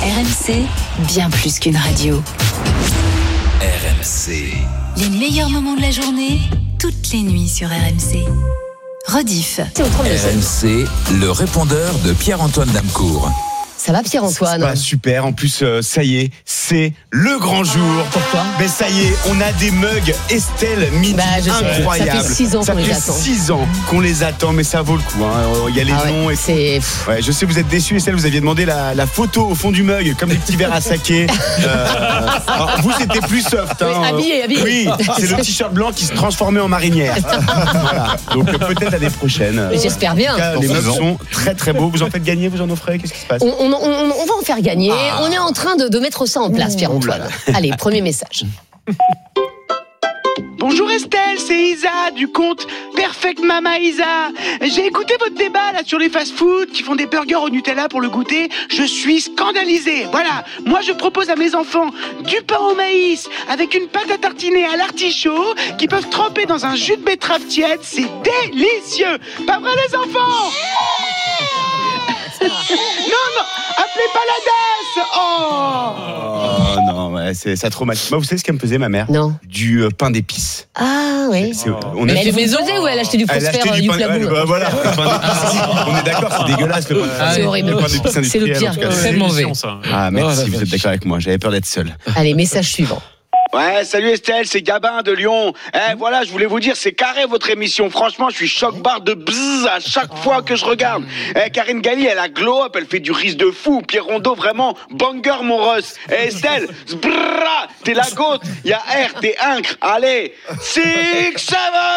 RMC, bien plus qu'une radio. RMC. Les meilleurs moments de la journée, toutes les nuits sur RMC. Rediff. RMC, le répondeur de Pierre-Antoine Damcourt. Ça va Pierre-Antoine? Bah, super, en plus ça y est, c'est le grand jour. Pourquoi? Mais ça y est, on a des mugs Estelle Midi incroyables. Ça fait 6 ans qu'on les attend. Ça fait 6 ans qu'on les attend, mais ça vaut le coup. Il y a les noms et c'est... Ouais, je sais, vous êtes déçus, Estelle, vous aviez demandé la photo au fond du mug, comme des petits verres à saké. Alors, vous, c'était plus soft. Oui, habillé. Oui, c'est le t-shirt blanc qui se transformait en marinière. Voilà. Donc peut-être l'année prochaine. J'espère bien. En tout cas, les mugs sont très très beaux. Vous en faites gagner, vous en offrez? Qu'est-ce qui se passe? On va en faire gagner. On est en train de mettre ça en place, Pierre-Antoine. Allez, premier message. Bonjour Estelle, c'est Isa du compte Perfect Mama Isa. J'ai écouté votre débat là sur les fast-food qui font des burgers au Nutella pour le goûter. Je suis scandalisée. Voilà, moi je propose à mes enfants du pain au maïs avec une pâte à tartiner à l'artichaut qui peuvent tremper dans un jus de betterave tiède. C'est délicieux. Pas vrai les enfants? Non, appelez pas la DAS. Oh non, ouais, ça traumatise. Moi, vous savez ce qu'elle me faisait, ma mère? Non. Du pain d'épices. Ah oui. Mais elle faisait ou elle achetait du phosphère du Flaboum? Voilà, le pain d'épices. On est d'accord, c'est dégueulasse le pain. C'est horrible. C'est le pire. C'est tellement mauvais. Ah merci, vous êtes d'accord avec moi. J'avais peur d'être seul. Allez, message suivant. Ouais, salut Estelle, c'est Gabin de Lyon. Voilà, je voulais vous dire, c'est carré votre émission. Franchement, je suis choc-barre de bzzz à chaque fois que je regarde. Karine Galli, elle a glow up, elle fait du riz de fou. Pierre Rondeau, vraiment, banger mon Russ. Estelle, zbrrra, t'es la gote. Y'a R, t'es incre. Allez, 6, 7.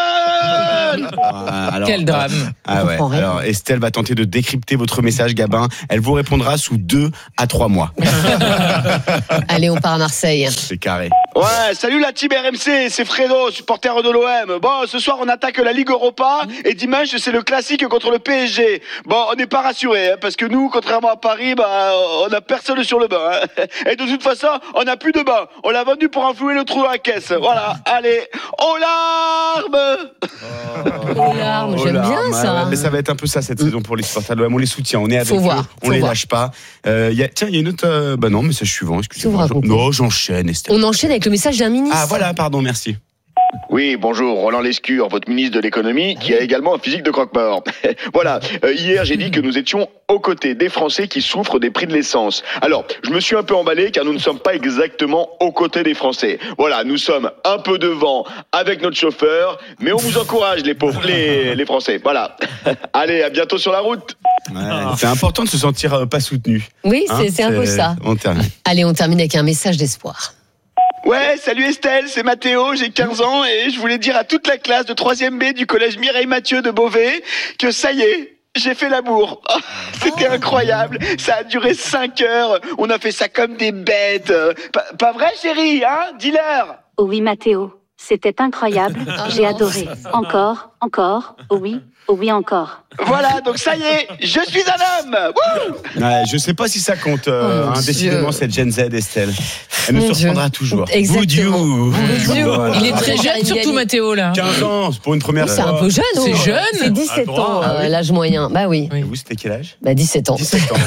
Quel drame. Ah ouais. Alors Estelle va tenter de décrypter votre message, Gabin. Elle vous répondra sous 2 à 3 mois. Allez, on part à Marseille. C'est carré. Ouais, salut la team RMC, c'est Fredo, supporter de l'OM. Bon, ce soir on attaque la Ligue Europa et dimanche c'est le classique contre le PSG. Bon, on n'est pas rassurés, parce que nous, contrairement à Paris, on a personne sur le banc. Et de toute façon, on n'a plus de banc. On l'a vendu pour enflouer le trou dans la caisse. Voilà, allez, aux larmes. Aux larmes, j'aime bien ça. Mais ça va être un peu ça cette saison pour les supporters de l'OM. On les soutient, on est avec eux, on les lâche pas. Il y a une autre... non, message suivant, excusez-moi. Non, j'enchaîne, Estelle. On enchaîne avec le message d'un ministre. Ah voilà, pardon, merci. Oui, bonjour, Roland Lescure, votre ministre de l'économie, qui a également un physique de croque-mort. Voilà, hier j'ai dit que nous étions aux côtés des Français qui souffrent des prix de l'essence. Alors, je me suis un peu emballé car nous ne sommes pas exactement aux côtés des Français. Voilà, nous sommes un peu devant avec notre chauffeur, mais on vous encourage les pauvres, les Français. Voilà. Allez, à bientôt sur la route. Ouais, c'est important de se sentir pas soutenu. Oui, c'est un peu ça. On termine. Allez, on termine avec un message d'espoir. Ouais, salut Estelle, c'est Mathéo, j'ai 15 ans et je voulais dire à toute la classe de 3e B du collège Mireille Mathieu de Beauvais que ça y est, j'ai fait l'amour. Oh, c'était incroyable, ça a duré 5 heures, on a fait ça comme des bêtes. Pas vrai chérie, hein? Dis-leur. Oh oui Mathéo, c'était incroyable, j'ai adoré. Encore, oh oui encore. Voilà, donc ça y est, je suis un homme. Ouais, je sais pas si ça compte. Décidément, cette Gen Z, Estelle. Elle nous surprendra toujours. Exactement. Il est très jeune, surtout Mathéo là. 15 ans, c'est pour une première fois. C'est un peu jeune. C'est jeune. C'est 17 ans, l'âge moyen. Bah oui. Et vous, c'était quel âge? 17 ans. 17 ans.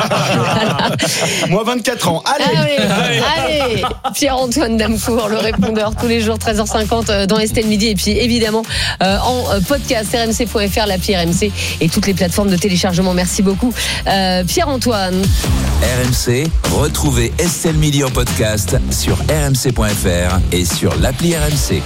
Moi, 24 ans. Allez. Pierre-Antoine Damcourt, le répondeur, tous les jours, 13h50 dans Estelle Midi. Et puis, évidemment, en podcast, rmc.fr, l'appli RMC et toutes les plateformes de téléchargement. Merci beaucoup, Pierre-Antoine. RMC, retrouvez Estelle Midi en podcast sur rmc.fr et sur l'appli RMC.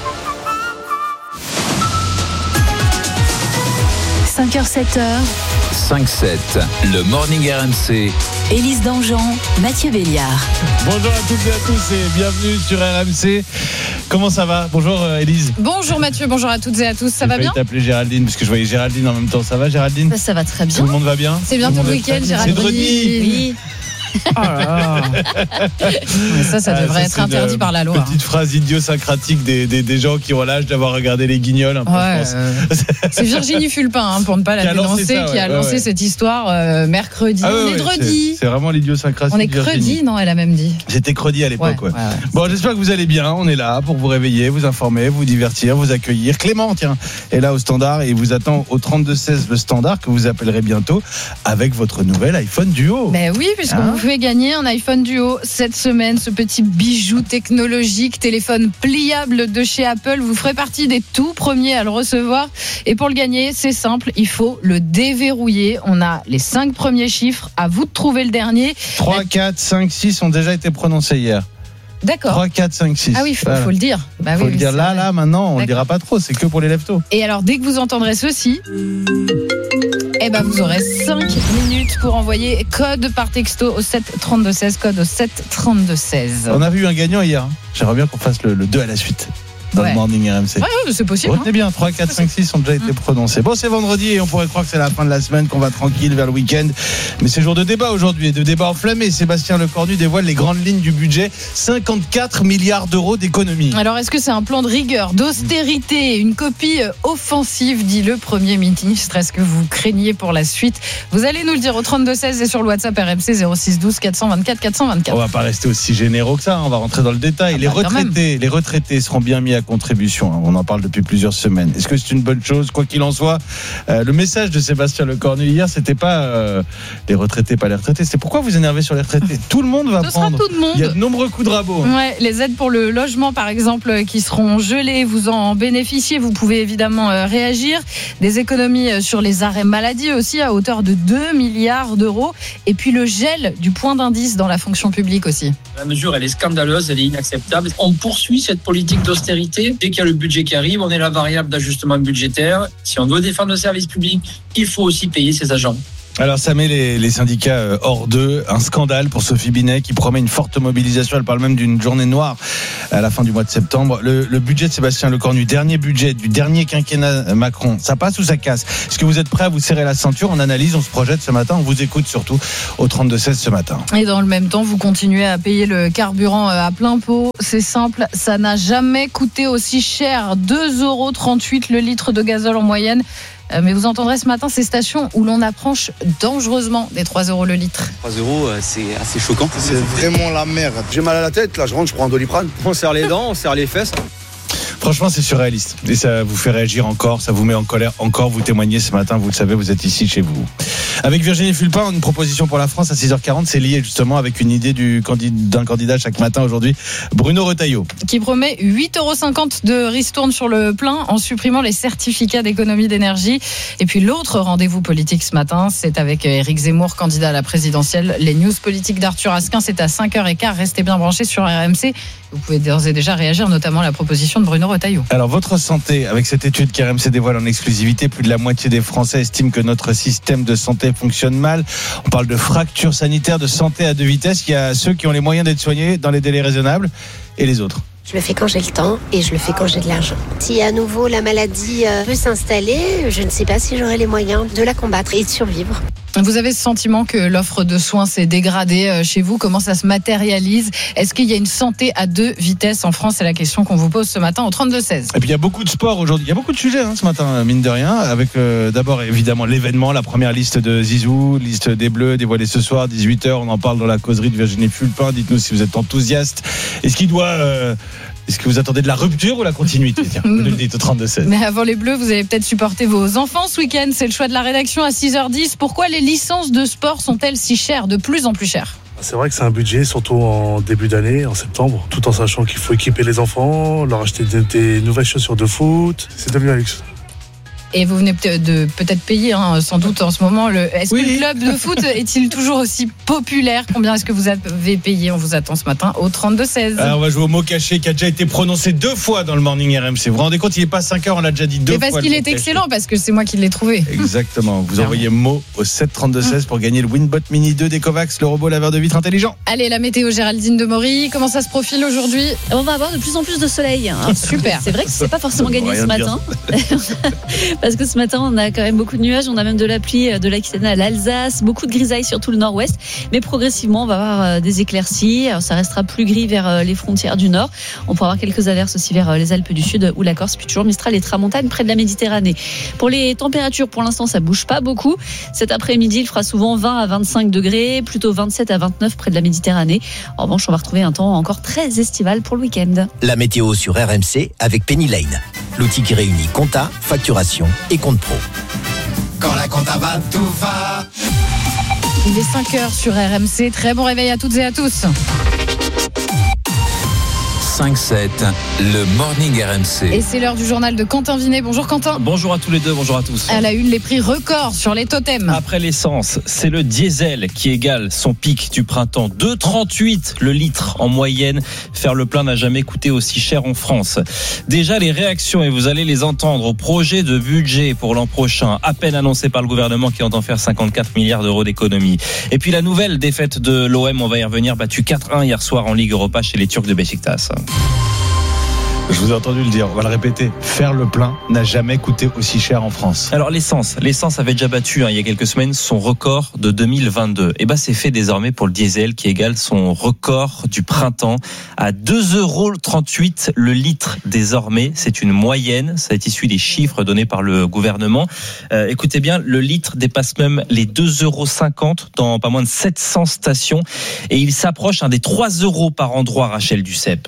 5h, 7h. 5-7, le Morning RMC. Élise Dangean, Mathieu Béliard. Bonjour à toutes et à tous et bienvenue sur RMC. Comment ça va? Bonjour Élise. Bonjour Mathieu, bonjour à toutes et à tous. Ça va bien? Je vais t'appeler Géraldine parce que je voyais Géraldine en même temps. Ça va Géraldine? Ça va très bien. Tout le monde va bien? C'est bientôt le week-end, Géraldine. C'est vendredi. Oui. Oh là là. Ça devrait être interdit par la loi. Petite phrase idiosyncratique des gens qui ont l'âge d'avoir regardé les Guignols. Un peu, je pense. C'est Virginie Fulpin, pour ne pas la dénoncer, qui a lancé cette histoire mercredi. On est credi. C'est vraiment l'idiosyncrasie. On est credi, non, elle a même dit. J'étais credi à l'époque. Ouais. Bon, j'espère que vous allez bien. On est là pour vous réveiller, vous informer, vous divertir, vous accueillir. Clément, tiens, est là au standard et vous attend au 3216 le standard que vous appellerez bientôt avec votre nouvel iPhone Duo. Ben oui, puisqu'on vous pouvez gagner un iPhone Duo cette semaine, ce petit bijou technologique, téléphone pliable de chez Apple. Vous ferez partie des tout premiers à le recevoir. Et pour le gagner, c'est simple, il faut le déverrouiller. On a les 5 premiers chiffres, à vous de trouver le dernier. 3, 4, 5, 6 ont déjà été prononcés hier. D'accord. 3, 4, 5, 6. Ah oui, faut le dire. Bah faut le dire là, maintenant, on le dira pas trop, c'est que pour les lève-tôt. Et alors, dès que vous entendrez ceci, vous aurez 5 minutes pour envoyer code par texto au 7 32 16, code au 7 32 16. On a vu un gagnant hier. J'aimerais bien qu'on fasse le 2 à la suite. Dans le Morning RMC. Ouais, c'est possible. Retenez bien, 3, 4, 5, 6 ont déjà été prononcés. Bon, c'est vendredi et on pourrait croire que c'est la fin de la semaine, qu'on va tranquille vers le week-end. Mais c'est jour de débat aujourd'hui et de débat enflammé. Sébastien Lecornu dévoile les grandes lignes du budget. 54 milliards d'euros d'économie. Alors, est-ce que c'est un plan de rigueur, d'austérité, une copie offensive, dit le Premier ministre? Est-ce que vous craignez pour la suite? Vous allez nous le dire au 32-16 et sur le WhatsApp RMC 06 12 424 424. On va pas rester aussi généraux que ça, on va rentrer dans le détail. Les retraités seront bien mis à contribution. On en parle depuis plusieurs semaines. Est-ce que c'est une bonne chose? Quoi qu'il en soit, le message de Sébastien Lecornu hier, c'était pas les retraités, pas les retraités. C'était pourquoi vous énervez sur les retraités? Tout le monde va prendre. Tout le monde. Il y a de nombreux coups de rabot. Ouais, les aides pour le logement, par exemple, qui seront gelées, vous en bénéficiez. Vous pouvez évidemment réagir. Des économies sur les arrêts maladie aussi à hauteur de 2 milliards d'euros. Et puis le gel du point d'indice dans la fonction publique aussi. La mesure, elle est scandaleuse, elle est inacceptable. On poursuit cette politique d'austérité. Dès qu'il y a le budget qui arrive, on est la variable d'ajustement budgétaire. Si on veut défendre le service public, il faut aussi payer ses agents. Alors ça met les syndicats hors d'eux. Un scandale pour Sophie Binet qui promet une forte mobilisation. Elle parle même d'une journée noire à la fin du mois de septembre. Le budget de Sébastien Lecornu, dernier budget du dernier quinquennat Macron, ça passe ou ça casse? Est-ce que vous êtes prêts à vous serrer la ceinture? On analyse, on se projette ce matin, on vous écoute surtout au 32-16 ce matin. Et dans le même temps, vous continuez à payer le carburant à plein pot. C'est simple, ça n'a jamais coûté aussi cher. 2,38 € le litre de gazole en moyenne. Mais vous entendrez ce matin ces stations où l'on approche dangereusement des 3 € le litre. 3 €, c'est assez choquant. C'est vraiment la merde. J'ai mal à la tête, là je rentre, je prends un Doliprane. On serre les dents, on serre les fesses. Franchement, c'est surréaliste. Et ça vous fait réagir encore, ça vous met en colère encore. Vous témoignez ce matin, vous le savez, vous êtes ici chez vous. Avec Virginie Fulpin, une proposition pour la France à 6h40. C'est lié justement avec une idée d'un candidat chaque matin aujourd'hui, Bruno Retailleau. Qui promet 8,50 € de ristourne sur le plein en supprimant les certificats d'économie d'énergie. Et puis l'autre rendez-vous politique ce matin, c'est avec Éric Zemmour, candidat à la présidentielle. Les news politiques d'Arthur Asquin, c'est à 5h15. Restez bien branchés sur RMC. Vous pouvez d'ores et déjà réagir, notamment à la proposition de Bruno Retailleau. Alors, votre santé, avec cette étude qu'RMC dévoile en exclusivité, plus de la moitié des Français estiment que notre système de santé fonctionne mal. On parle de fracture sanitaire, de santé à deux vitesses. Il y a ceux qui ont les moyens d'être soignés dans les délais raisonnables et les autres. Je le fais quand j'ai le temps et je le fais quand j'ai de l'argent. Si à nouveau la maladie peut s'installer, je ne sais pas si j'aurai les moyens de la combattre et de survivre. Vous avez ce sentiment que l'offre de soins s'est dégradée chez vous? Comment ça se matérialise? Est-ce qu'il y a une santé à deux vitesses en France? C'est la question qu'on vous pose ce matin au 32-16. Et puis il y a beaucoup de sport aujourd'hui. Il y a beaucoup de sujets ce matin, mine de rien. Avec d'abord évidemment l'événement, la première liste de Zizou, liste des Bleus dévoilée ce soir, 18h. On en parle dans la causerie de Virginie Fulpin. Dites-nous si vous êtes enthousiaste. Est-ce que vous attendez de la rupture ou la continuité? Tiens, vous nous le dites au 32-16. Mais avant les Bleus, vous allez peut-être supporter vos enfants ce week-end. C'est le choix de la rédaction à 6h10. Pourquoi les licences de sport sont-elles si chères, de plus en plus chères? C'est vrai que c'est un budget, surtout en début d'année, en septembre, tout en sachant qu'il faut équiper les enfants, leur acheter des nouvelles chaussures de foot. C'est devenu un luxe. Et vous venez de peut-être payer, sans doute en ce moment. Est-ce que le club de foot est-il toujours aussi populaire? Combien est-ce que vous avez payé? On vous attend ce matin au 32-16. Alors on va jouer au mot caché qui a déjà été prononcé 2 fois dans le Morning RMC. Vous vous rendez compte, il n'est pas 5h, on l'a déjà dit 2 fois. Et parce qu'il est excellent, parce que c'est moi qui l'ai trouvé. Exactement. Vous envoyez mot au 732-16 pour gagner le Winbot Mini 2 d'Ecovacs, le robot laveur de vitres intelligent. Allez, la météo, Géraldine de Maury. Comment ça se profile aujourd'hui? On va avoir de plus en plus de soleil. Super. C'est vrai que c'est pas forcément gagné ce matin. Parce que ce matin, on a quand même beaucoup de nuages, on a même de la pluie de l'Aquitaine à l'Alsace, beaucoup de grisailles sur tout le nord-ouest, mais progressivement on va avoir des éclaircies. Alors, ça restera plus gris vers les frontières du nord, on pourra avoir quelques averses aussi vers les Alpes du Sud ou la Corse, puis toujours Mistral et Tramontane près de la Méditerranée. Pour les températures, pour l'instant ça bouge pas beaucoup. Cet après-midi il fera souvent 20 à 25 degrés, plutôt 27 à 29 près de la Méditerranée. En revanche on va retrouver un temps encore très estival pour le week-end. La météo sur RMC avec Penny Lane, l'outil qui réunit compta, facturation et compte pro. Quand la compta va, tout va. Il est 5h sur RMC. Très bon réveil à toutes et à tous. 5-7, le Morning RMC. Et c'est l'heure du journal de Quentin Vinet. Bonjour Quentin. Bonjour à tous les deux, bonjour à tous. À la une, les prix records sur les totems. Après l'essence, c'est le diesel qui égale son pic du printemps. 2,38 le litre en moyenne. Faire le plein n'a jamais coûté aussi cher en France. Déjà les réactions, et vous allez les entendre, au projet de budget pour l'an prochain, à peine annoncé par le gouvernement qui entend faire 54 milliards d'euros d'économie. Et puis la nouvelle défaite de l'OM, on va y revenir, battu 4-1 hier soir en Ligue Europa chez les Turcs de Beşiktaş. Je vous ai entendu le dire, on va le répéter. Faire le plein n'a jamais coûté aussi cher en France. Alors l'essence avait déjà battu il y a quelques semaines son record de 2022. Et c'est fait désormais pour le diesel qui égale son record du printemps à 2,38 € le litre désormais. C'est une moyenne, ça est issu des chiffres donnés par le gouvernement. Écoutez bien, le litre dépasse même les 2,50 € dans pas moins de 700 stations et il s'approche des 3 € par endroit, Rachel Duceppe.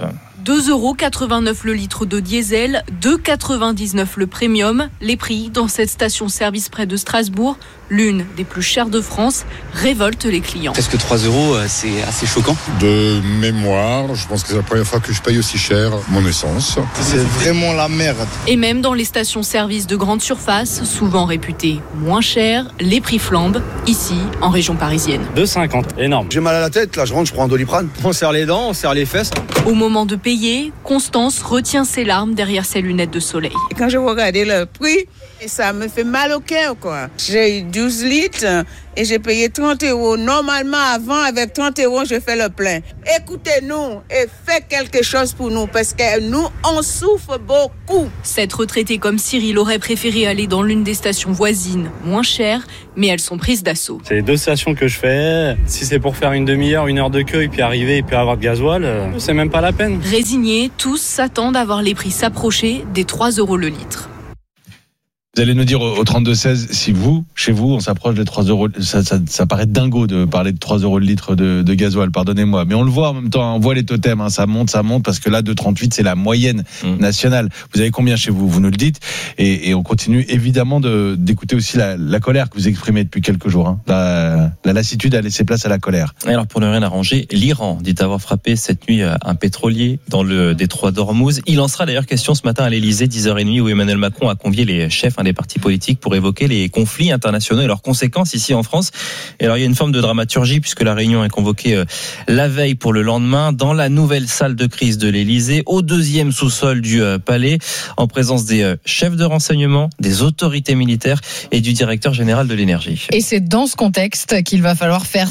2,89 € le litre de diesel, 2,99 € le premium. Les prix dans cette station-service près de Strasbourg, l'une des plus chères de France, révoltent les clients. Presque 3 €, c'est assez choquant. De mémoire, je pense que c'est la première fois que je paye aussi cher mon essence. C'est vraiment la merde. Et même dans les stations-service de grande surface, souvent réputées moins chères, les prix flambent, ici, en région parisienne. 2,50, énorme. J'ai mal à la tête, là je rentre, je prends un Doliprane. On serre les dents, on serre les fesses. Au moment de payer, Constance retient ses larmes derrière ses lunettes de soleil. Quand je regardais le prix, ça me fait mal au cœur, quoi. J'ai eu 12 litres et j'ai payé 30 €. Normalement, avant, avec 30 €, je fais le plein. Écoutez-nous et faites quelque chose pour nous parce que nous, on souffre beaucoup. Cette retraitée comme Cyril aurait préféré aller dans l'une des stations voisines, moins chères, mais elles sont prises d'assaut. C'est les 2 stations que je fais. Si c'est pour faire une demi-heure, 1 heure de queue et puis arriver et puis avoir de gasoil, c'est même pas la peine. Résignés, tous s'attendent à voir les prix s'approcher des 3 € le litre. Vous allez nous dire au 32-16 si chez vous, on s'approche des 3 €. Ça paraît dingo de parler de 3 € le litre de gasoil, pardonnez-moi. Mais on le voit en même temps, on voit les totems, ça monte, parce que là, 2,38, c'est la moyenne nationale. Vous avez combien chez vous? Vous nous le dites. Et on continue évidemment d'écouter aussi la colère que vous exprimez depuis quelques jours. La lassitude a laissé place à la colère. Alors, pour ne rien arranger, l'Iran dit avoir frappé cette nuit un pétrolier dans le détroit d'Ormuz. Il en sera d'ailleurs question ce matin à l'Elysée, 10h30, où Emmanuel Macron a convié les chefs des partis politiques pour évoquer les conflits internationaux et leurs conséquences ici en France. Et alors il y a une forme de dramaturgie puisque la réunion est convoquée la veille pour le lendemain dans la nouvelle salle de crise de l'Elysée, au 2e sous-sol du Palais, en présence des chefs de renseignement, des autorités militaires et du directeur général de l'énergie. Et c'est dans ce contexte qu'il va falloir faire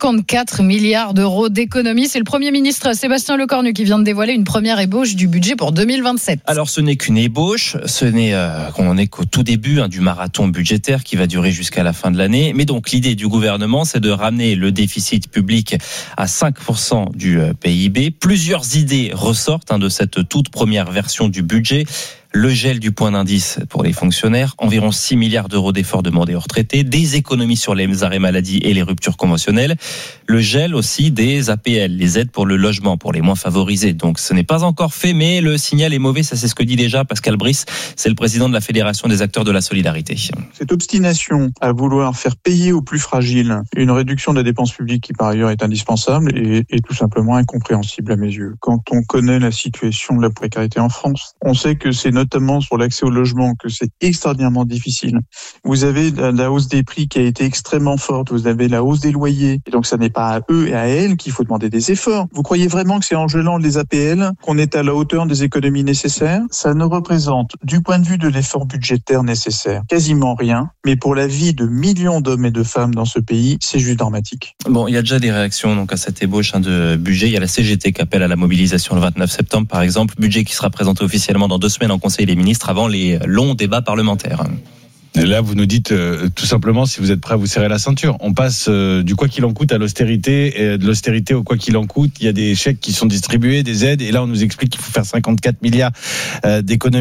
54 milliards d'euros d'économies. C'est le Premier ministre Sébastien Lecornu qui vient de dévoiler une première ébauche du budget pour 2027. Alors ce n'est qu'une ébauche, ce n'est qu'on est qu'au tout début du marathon budgétaire qui va durer jusqu'à la fin de l'année. Mais donc l'idée du gouvernement, c'est de ramener le déficit public à 5% du PIB. Plusieurs idées ressortent de cette toute première version du budget. Le gel du point d'indice pour les fonctionnaires, environ 6 milliards d'euros d'efforts demandés aux retraités, des économies sur les arrêts maladie et les ruptures conventionnelles, le gel aussi des APL, les aides pour le logement, pour les moins favorisés. Donc ce n'est pas encore fait, mais le signal est mauvais, ça c'est ce que dit déjà Pascal Brice, c'est le président de la Fédération des acteurs de la solidarité. Cette obstination à vouloir faire payer aux plus fragiles une réduction de la dépense publique qui par ailleurs est indispensable est tout simplement incompréhensible à mes yeux. Quand on connaît la situation de la précarité en France, on sait que c'est notamment sur l'accès au logement, que c'est extraordinairement difficile. Vous avez la hausse des prix qui a été extrêmement forte, vous avez la hausse des loyers, et donc ça n'est pas à eux et à elles qu'il faut demander des efforts. Vous croyez vraiment que c'est en gelant les APL qu'on est à la hauteur des économies nécessaires? Ça ne représente, du point de vue de l'effort budgétaire nécessaire, quasiment rien, mais pour la vie de millions d'hommes et de femmes dans ce pays, c'est juste dramatique. Bon, il y a déjà des réactions donc à cette ébauche de budget. Il y a la CGT qui appelle à la mobilisation le 29 septembre, par exemple. Budget qui sera présenté officiellement dans 2 semaines en Conseil des ministres avant les longs débats parlementaires. Et là, vous nous dites tout simplement si vous êtes prêts à vous serrer la ceinture. On passe du quoi qu'il en coûte à l'austérité, et de l'austérité au quoi qu'il en coûte. Il y a des chèques qui sont distribués, des aides, et là on nous explique qu'il faut faire 54 milliards d'économies.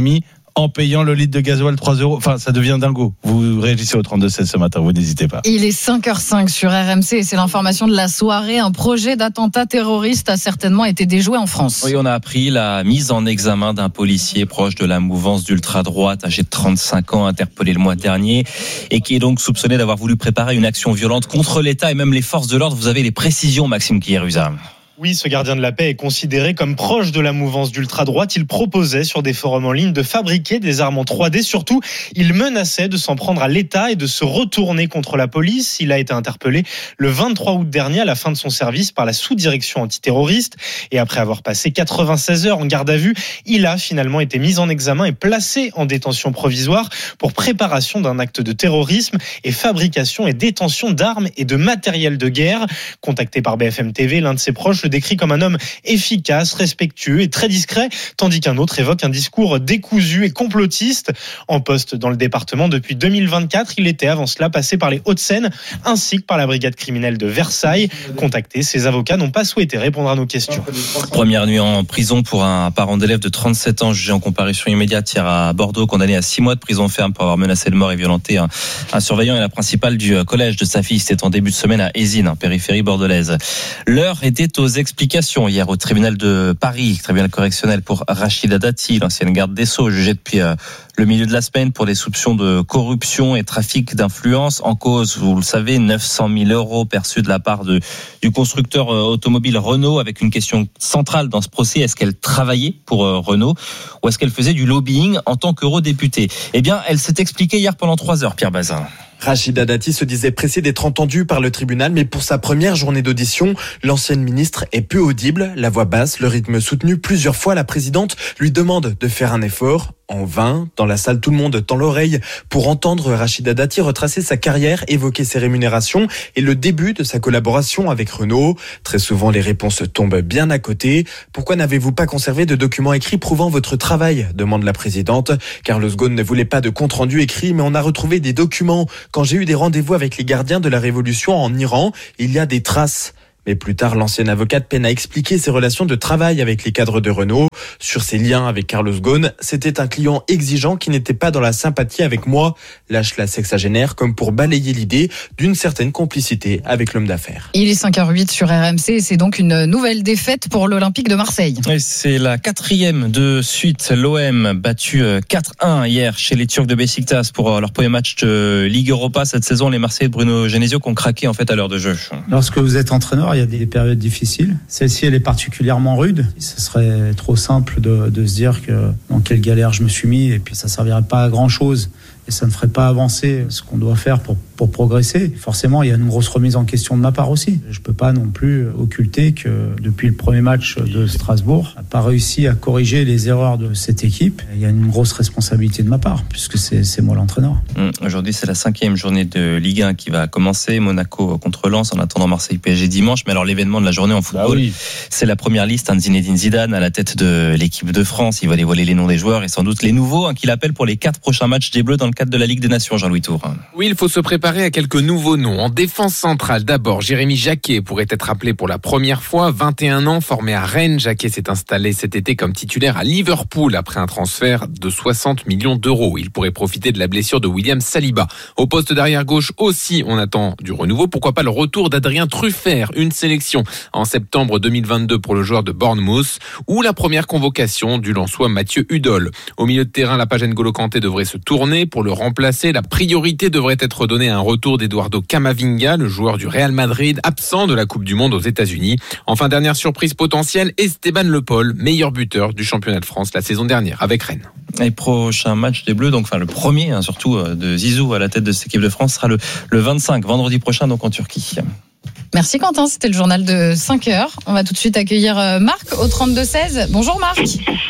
en payant le litre de gasoil 3 €. Enfin, ça devient dingo. Vous réagissez au 32-16 ce matin, vous n'hésitez pas. Il est 5h05 sur RMC et c'est l'information de la soirée. Un projet d'attentat terroriste a certainement été déjoué en France. Oui, on a appris la mise en examen d'un policier proche de la mouvance d'ultra-droite, âgé de 35 ans, interpellé le mois dernier, et qui est donc soupçonné d'avoir voulu préparer une action violente contre l'État et même les forces de l'ordre. Vous avez les précisions, Maxime Kieruza. Oui, ce gardien de la paix est considéré comme proche de la mouvance d'ultra-droite. Il proposait sur des forums en ligne de fabriquer des armes en 3D. Surtout, il menaçait de s'en prendre à l'État et de se retourner contre la police. Il a été interpellé le 23 août dernier à la fin de son service par la sous-direction antiterroriste. Et après avoir passé 96 heures en garde à vue, il a finalement été mis en examen et placé en détention provisoire pour préparation d'un acte de terrorisme et fabrication et détention d'armes et de matériel de guerre. Contacté par BFM TV, l'un de ses proches le décrit comme un homme efficace, respectueux et très discret, tandis qu'un autre évoque un discours décousu et complotiste. En poste dans le département depuis 2024, il était avant cela passé par les Hauts-de-Seine ainsi que par la brigade criminelle de Versailles. Contactés, ses avocats n'ont pas souhaité répondre à nos questions. Première nuit en prison pour un parent d'élève de 37 ans jugé en comparution immédiate hier à Bordeaux, condamné à 6 mois de prison ferme pour avoir menacé de mort et violenté un surveillant et la principale du collège de sa fille. C'était en début de semaine à Ézine, en périphérie bordelaise. L'heure était aux explications hier au tribunal de Paris, tribunal correctionnel pour Rachida Dati, l'ancienne garde des Sceaux, jugée depuis le milieu de la semaine pour des soupçons de corruption et trafic d'influence. En cause, vous le savez, 900 000 € perçus de la part du constructeur automobile Renault, avec une question centrale dans ce procès. Est-ce qu'elle travaillait pour Renault ou est-ce qu'elle faisait du lobbying en tant qu'eurodéputée? Eh bien, elle s'est expliquée hier pendant 3 heures, Pierre Bazin. Rachida Dati se disait pressée d'être entendue par le tribunal, mais pour sa première journée d'audition, l'ancienne ministre est peu audible, la voix basse, le rythme soutenu. Plusieurs fois, la présidente lui demande de faire un effort. En vain, dans la salle, tout le monde tend l'oreille pour entendre Rachida Dati retracer sa carrière, évoquer ses rémunérations et le début de sa collaboration avec Renault. Très souvent, les réponses tombent bien à côté. Pourquoi n'avez-vous pas conservé de documents écrits prouvant votre travail ? Demande la présidente. Carlos Ghosn ne voulait pas de compte-rendu écrit, mais on a retrouvé des documents. Quand j'ai eu des rendez-vous avec les gardiens de la révolution en Iran, il y a des traces. Mais plus tard, l'ancienne avocate peine à expliquer ses relations de travail avec les cadres de Renault. Sur ses liens avec Carlos Ghosn, c'était un client exigeant qui n'était pas dans la sympathie avec moi, lâche la sexagénaire, comme pour balayer l'idée d'une certaine complicité avec l'homme d'affaires. Il est 5h08 sur RMC et c'est donc une nouvelle défaite pour l'Olympique de Marseille. Et c'est la 4e de suite. L'OM battu 4-1 hier chez les Turcs de Beşiktaş pour leur premier match de Ligue Europa cette saison. Les Marseillais de Bruno Genesio qui ont craqué en fait à l'heure de jeu. Lorsque vous êtes entraîneur, il y a des périodes difficiles. Celle-ci, elle est particulièrement rude. Ce serait trop simple de se dire que dans quelle galère je me suis mis et puis ça servirait pas à grand-chose. Et ça ne ferait pas avancer ce qu'on doit faire pour progresser. Forcément, il y a une grosse remise en question de ma part aussi. Je ne peux pas non plus occulter que depuis le premier match de Strasbourg, on n'a pas réussi à corriger les erreurs de cette équipe. Il y a une grosse responsabilité de ma part, puisque c'est moi l'entraîneur. Aujourd'hui, c'est la 5e journée de Ligue 1 qui va commencer. Monaco contre Lens, en attendant Marseille-PSG dimanche. Mais alors, l'événement de la journée en football, c'est la première liste. Zinedine Zidane à la tête de l'équipe de France. Il va dévoiler les noms des joueurs et sans doute les nouveaux qu'il appelle pour les 4 prochains matchs des Bleus dans le cadre de la Ligue des Nations, Jean-Louis Tour. Oui, il faut se préparer à quelques nouveaux noms. En défense centrale, d'abord, Jérémy Jacquet pourrait être appelé pour la première fois. 21 ans, formé à Rennes. Jacquet s'est installé cet été comme titulaire à Liverpool après un transfert de 60 millions d'euros. Il pourrait profiter de la blessure de William Saliba. Au poste d'arrière gauche aussi, on attend du renouveau. Pourquoi pas le retour d'Adrien Truffert, une sélection en septembre 2022 pour le joueur de Bournemouth, ou la première convocation du Lensois Mathieu Hudol. Au milieu de terrain, la page N'Golo Kanté devrait se tourner pour le remplacer. La priorité devrait être donnée à un retour d'Eduardo Camavinga, le joueur du Real Madrid, absent de la Coupe du Monde aux États-Unis. Enfin, dernière surprise potentielle, Esteban Le Paul, meilleur buteur du championnat de France la saison dernière avec Rennes. Et prochain match des Bleus, donc le premier surtout de Zizou à la tête de cette équipe de France sera le 25, vendredi prochain, donc en Turquie. Merci Quentin, c'était le journal de 5h. On va tout de suite accueillir Marc au 32-16. Bonjour Marc.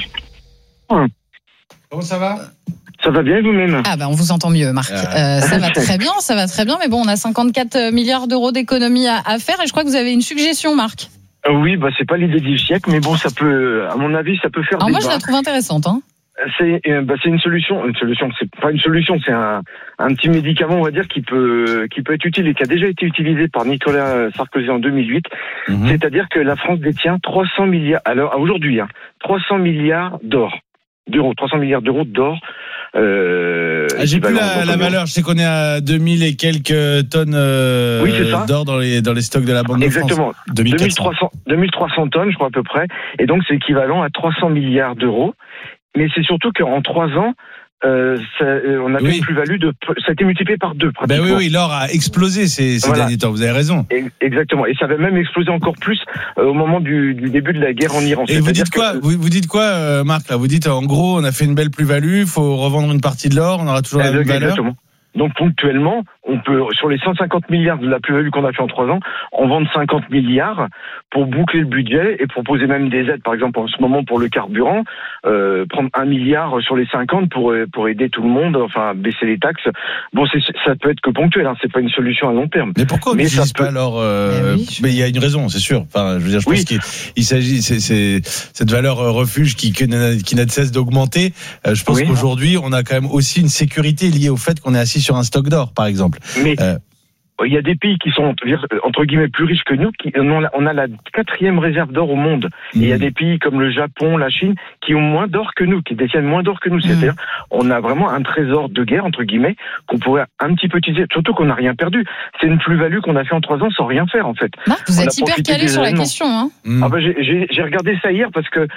Comment ça va ? Ça va bien vous-même ? Ah on vous entend mieux Marc. Ça va très bien, mais bon, on a 54 milliards d'euros d'économies à faire et je crois que vous avez une suggestion Marc. Oui, c'est pas l'idée du siècle, mais bon, ça peut, à mon avis, ça peut faire débat. Moi je la trouve intéressante. C'est une solution, c'est pas une solution, c'est un petit médicament, on va dire, qui peut être utile et qui a déjà été utilisé par Nicolas Sarkozy en 2008. C'est-à-dire que la France détient 300 milliards, alors aujourd'hui, 300 milliards d'or. d'euros, 300 milliards d'euros d'or. J'ai plus la valeur. Je sais qu'on est à 2000 et quelques tonnes d'or dans les stocks de la Banque de France. Exactement. 2300 tonnes, je crois à peu près. Et donc c'est équivalent à 300 milliards d'euros. Mais c'est surtout qu'en 3 ans, on a fait une plus-value ça a été multiplié par 2 pratiquement. Oui, l'or a explosé ces derniers temps. Vous avez raison. Exactement. Et ça va même exploser encore plus au moment du début de la guerre en Iran. Et vous dites quoi vous dites quoi, Marc là? Vous dites en gros, on a fait une belle plus-value, faut revendre une partie de l'or, on aura toujours la même valeur. Exactement. Donc ponctuellement, on peut, sur les 150 milliards de la plus-value qu'on a fait en 3 ans, en vendre 50 milliards pour boucler le budget et proposer même des aides, par exemple en ce moment pour le carburant, prendre 1 milliard sur les 50 pour aider tout le monde, enfin baisser les taxes. Bon, ça peut être que ponctuel, hein, c'est pas une solution à long terme. Mais pourquoi on n'utilise pas alors mais il y a une raison, c'est sûr. Enfin, je veux dire, je pense qu'il s'agit, c'est cette valeur refuge qui n'a de cesse d'augmenter. Je pense qu'aujourd'hui, on a quand même aussi une sécurité liée au fait qu'on est assis sur un stock d'or, par exemple. Mais il y a des pays qui sont entre guillemets plus riches que nous, on a la 4e réserve d'or au monde. Et il y a des pays comme le Japon, la Chine, qui ont moins d'or que nous, qui détiennent moins d'or que nous. C'est-à-dire, on a vraiment un trésor de guerre entre guillemets qu'on pourrait un petit peu utiliser. Surtout qu'on n'a rien perdu. C'est une plus-value qu'on a fait en 3 ans sans rien faire en fait. Marc, vous êtes hyper calé sur la question. Hein. J'ai regardé ça hier parce que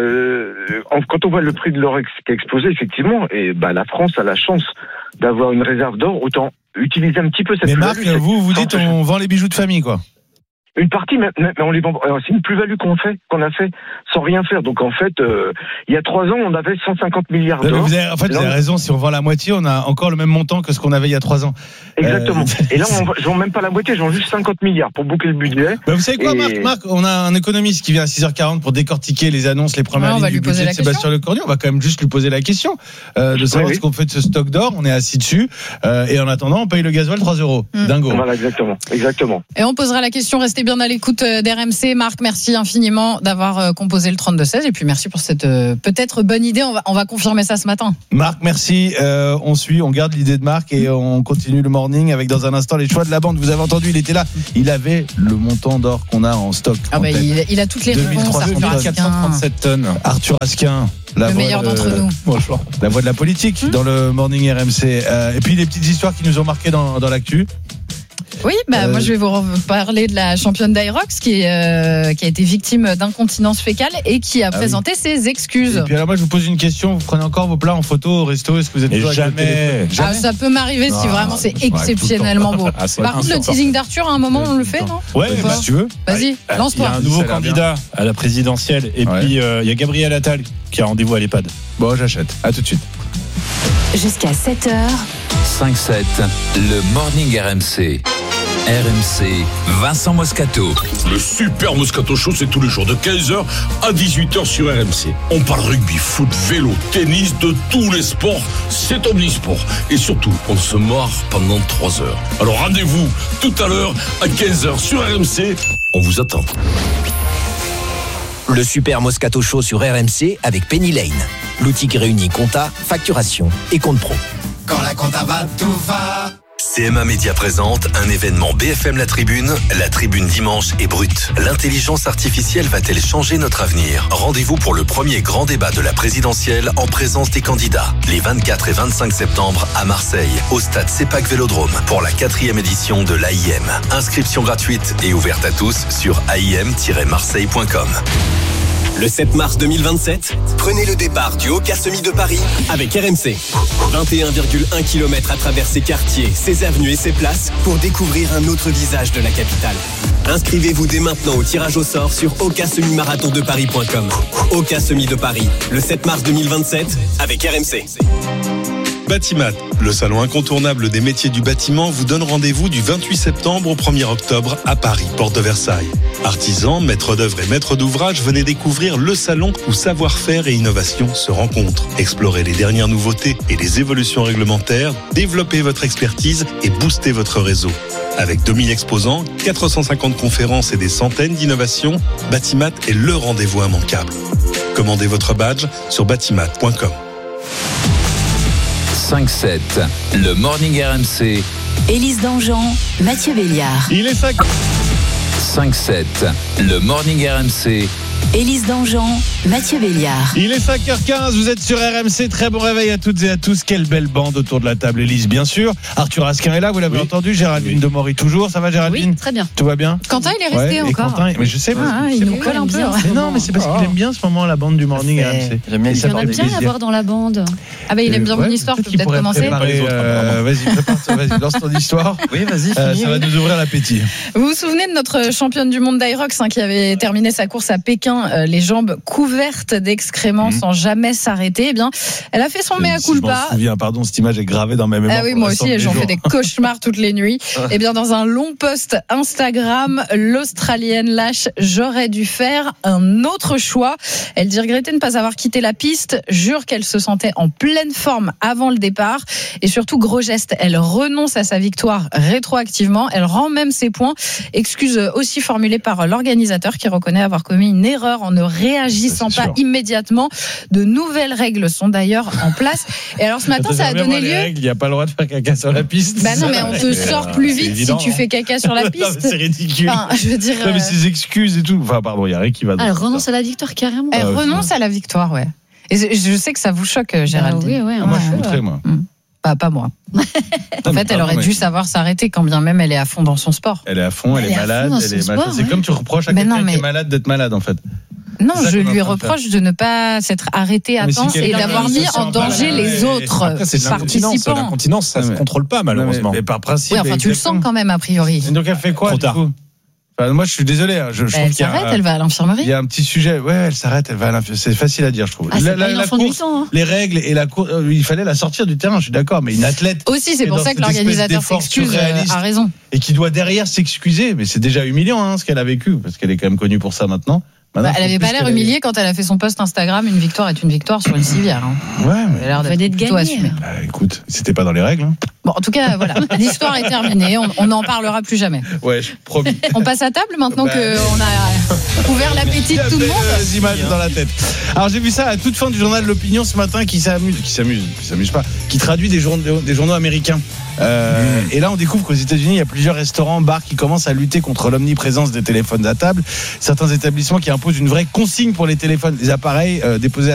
quand on voit le prix de l'or qui a explosé effectivement, et la France a la chance d'avoir une réserve d'or, autant utiliser un petit peu cette plus-value. Mais Marc, vous dites on vend les bijoux de famille, quoi. Une partie, mais on les vend. C'est une plus-value qu'on a fait sans rien faire. Donc en fait, il y a 3 ans, on avait 150 milliards d'or. Vous avez raison. Si on vend la moitié, on a encore le même montant que ce qu'on avait il y a 3 ans. Exactement. Et là, je vends même pas la moitié, je vends juste 50 milliards pour boucler le budget. Vous savez quoi, Marc, on a un économiste qui vient à 6h40 pour décortiquer les annonces, les premières lignes du budget de Sébastien Lecornu. On va quand même juste lui poser la question de savoir ce qu'on fait de ce stock d'or. On est assis dessus et en attendant, on paye le gasoil 3 €. Dingo. Voilà, exactement. Et on posera la question. Restez bien à l'écoute d'RMC. Marc, merci infiniment d'avoir composé le 32-16 et puis merci pour cette peut-être bonne idée. On va confirmer ça ce matin. Marc, merci. On garde l'idée de Marc et on continue le morning avec dans un instant les choix de la bande. Vous avez entendu, il était là. Il avait le montant d'or qu'on a en stock. Il a toutes les réponses. 2437 tonnes. Arthur Asquin. Le meilleur d'entre nous. La voix de la politique dans le morning RMC. Et puis les petites histoires qui nous ont marqué dans l'actu. Oui, moi je vais vous parler de la championne d'Aerox qui a été victime d'incontinence fécale et qui a présenté ses excuses. Et puis alors moi je vous pose une question, vous prenez encore vos plats en photo au resto, est-ce que vous êtes toujours jamais. Ça peut m'arriver si vraiment c'est exceptionnellement beau. Par contre le teasing d'Arthur à un moment on le fait, non? Ouais, si tu veux. Vas-y, lance-toi. Il y a un nouveau candidat à la présidentielle et puis il y a Gabriel Attal qui a rendez-vous à l'EHPAD. Bon, j'achète. À tout de suite. Jusqu'à 7h. 5-7, le morning RMC. RMC, Vincent Moscato. Le super Moscato Show, c'est tous les jours de 15h à 18h sur RMC. On parle rugby, foot, vélo, tennis, de tous les sports. C'est omnisport. Et surtout, on se marre pendant 3 heures. Alors rendez-vous tout à l'heure à 15h sur RMC. On vous attend. Le super Moscato Show sur RMC avec Penny Lane. L'outil qui réunit compta, facturation et compte pro. Quand la compta va, tout va. CMA Média présente un événement BFM La Tribune dimanche est brute. L'intelligence artificielle va-t-elle changer notre avenir? Rendez-vous pour le premier grand débat de la présidentielle en présence des candidats. Les 24 et 25 septembre à Marseille, au stade CEPAC Vélodrome, pour la 4e édition de l'AIM. Inscription gratuite et ouverte à tous sur aim-marseille.com. Le 7 mars 2027, prenez le départ du Oka Semi de Paris avec RMC. 21,1 km à travers ses quartiers, ses avenues et ses places pour découvrir un autre visage de la capitale. Inscrivez-vous dès maintenant au tirage au sort sur okasemi-marathondeparis.com. Oka Semi de Paris, le 7 mars 2027 avec RMC. Batimat, le salon incontournable des métiers du bâtiment, vous donne rendez-vous du 28 septembre au 1er octobre à Paris, porte de Versailles. Artisans, maîtres d'œuvre et maîtres d'ouvrage, venez découvrir le salon où savoir-faire et innovation se rencontrent. Explorez les dernières nouveautés et les évolutions réglementaires, développez votre expertise et boostez votre réseau. Avec 2000 exposants, 450 conférences et des centaines d'innovations, Batimat est le rendez-vous immanquable. Commandez votre badge sur batimat.com. 5-7, le morning RMC. Élise Dangean, Mathieu Béliard. Il est 5-7, le morning RMC. Élise Dangean, Mathieu Béliard. Il est 5h15, vous êtes sur RMC, très bon réveil à toutes et à tous. Quelle belle bande autour de la table, Élise bien sûr. Arthur Asquin est là, vous l'avez entendu. Géraldine Demory toujours, ça va Géraldine? Oui, très bien. Tout va bien? Quentin il est resté encore. Quentin, mais je sais pas. Il nous colle un peu. Mais non, mais c'est parce qu'il aime bien ce moment la bande du morning RMC. Il y en a bien à voir dans la bande. Ah bah il aime bien mon histoire, je peux peut-être commencer. Vas-y, lance ton histoire. Oui, vas-y, ça va nous ouvrir l'appétit. Vous vous souvenez de notre championne du monde d'Irox qui avait terminé sa course à Pékin, les jambes couvertes d'excréments sans jamais s'arrêter. Eh bien, elle a fait son mea culpa. Je me souviens, pardon, cette image est gravée dans ma mémoire. Ah oui, moi aussi, j'en fais des cauchemars toutes les nuits. Eh bien, dans un long post Instagram, l'Australienne lâche « J'aurais dû faire un autre choix ». Elle dit regretter de ne pas avoir quitté la piste, jure qu'elle se sentait en pleine forme avant le départ et surtout, gros geste, elle renonce à sa victoire rétroactivement. Elle rend même ses points. Excuse aussi formulée par l'organisateur qui reconnaît avoir commis une erreur en ne réagissant pas immédiatement. De nouvelles règles sont d'ailleurs en place. Et alors ce matin, ça a donné lieu. Il n'y a pas le droit de faire caca sur la piste. Bah non, mais on te sort plus vite si tu fais caca sur la piste. C'est ridicule. Enfin, je veux dire. Non, mais ces excuses et tout. Enfin, pardon, il y a rien qui va. Elle renonce à la victoire carrément. Elle renonce à la victoire, ouais. Et je sais que ça vous choque, Géraldine. Oui, moi, je suis outré, moi. Pas moi. En fait, elle aurait dû savoir s'arrêter quand bien même elle est à fond dans son sport. Elle est à fond, elle est malade. C'est comme tu reproches à quelqu'un qui est malade d'être malade, en fait. Non, je lui reproche de ne pas s'être arrêté à temps et d'avoir mis en danger les autres participants. L'incontinence, ça se contrôle pas, malheureusement. Mais par principe. Oui, enfin, tu le sens quand même, a priori. Donc, elle fait quoi, du coup? Moi, je suis désolé. Je trouve elle s'arrête, elle va à l'infirmerie. Il y a un petit sujet. Ouais, elle s'arrête, elle va à l'infirmerie. C'est facile à dire, je trouve. La course, les règles et la course, il fallait la sortir du terrain. Je suis d'accord, mais une athlète. Aussi, c'est pour ça que l'organisateur s'excuse. A raison. Et qui doit derrière s'excuser. Mais c'est déjà humiliant, ce qu'elle a vécu, parce qu'elle est quand même connue pour ça maintenant. Elle avait pas l'air humiliée quand elle a fait son post Instagram. Une victoire est une victoire sur une civière. Ouais, mais elle a l'air d'être plutôt assumée. Écoute, c'était pas dans les règles. Bon, en tout cas, voilà, l'histoire est terminée. On n'en parlera plus jamais. Ouais, promis. On passe à table maintenant qu'on a ouvert l'appétit de tout le monde. Des images dans la tête. Alors j'ai vu ça à toute fin du journal de l'Opinion ce matin qui s'amuse pas, qui traduit des journaux américains. Et là, on découvre qu'aux États-Unis, il y a plusieurs restaurants, bars qui commencent à lutter contre l'omniprésence des téléphones à table. Certains établissements qui imposent une vraie consigne pour les téléphones, les appareils déposés